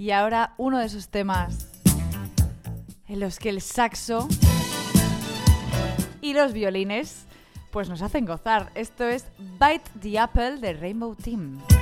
Y ahora uno de esos temas en los que el saxo y los violines pues nos hacen gozar. Esto es Bite the Apple de Rainbow Team.